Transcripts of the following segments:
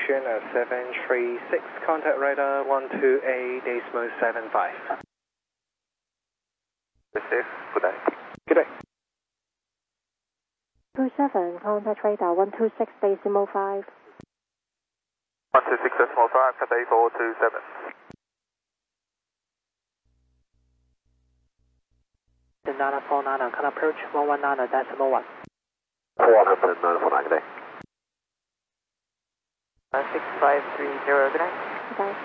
Fusion 736, contact radar 128.75. Safe, good day. Good day. 27, contact radar 126.5. 126.5, Cathay 427. Nana 49, can approach 119.1. 109.9, good day. 6530, good day. Okay.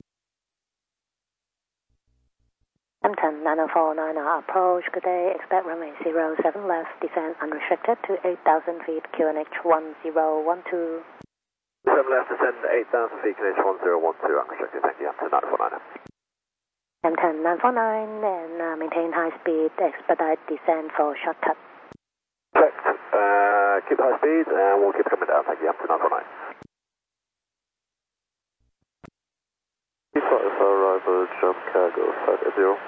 Hampton 949 approach, good day, expect runway 07 left, descend unrestricted to 8,000 feet, QNH 1012. 7 left, descend 8,000 feet, QNH 1012, unrestricted, thank you, Hampton 949. Hampton 949 and maintain high speed, expedite descent for shortcut. Correct, keep high speed and we'll keep coming down, thank you, Hampton 949. For arrival, jump cargo 580.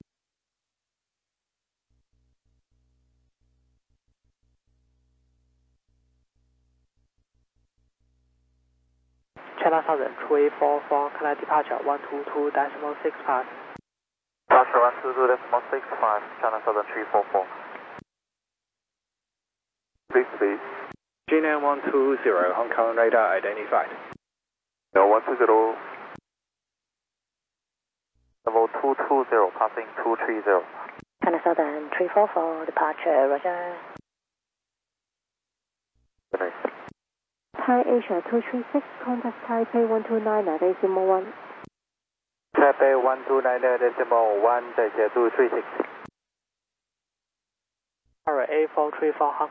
China Southern 2844, can I departure 122.6 pass? Departure 122.65, China Southern 344. Please. GNAM 120, Hong Kong radar identified. No, 120. Level 220, passing 230. China Southern 344, departure, roger. Good night. Thai Asia 236, contact Taipei 129.1. Taipei 129.1, 再见236。 A434,